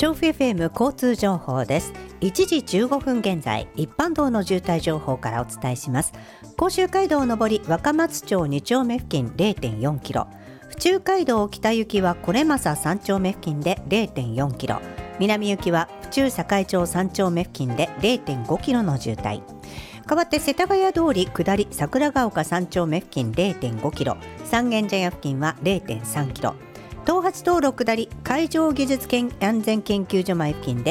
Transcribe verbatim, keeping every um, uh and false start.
調布 エフエム 交通情報です。いちじじゅうごふん現在、一般道の渋滞情報からお伝えします。甲州街道上り若松町に丁目付近 れいてんよんキロ、府中街道北行きは是政さん丁目付近で れいてんよんキロ、南行きは府中堺町さん丁目付近で れいてんごキロの渋滞。代わって世田谷通り下り桜ヶ丘さん丁目付近 れいてんごキロ、三軒茶屋付近は れいてんさんキロ、東八道路下り海上技術研安全研究所前付近で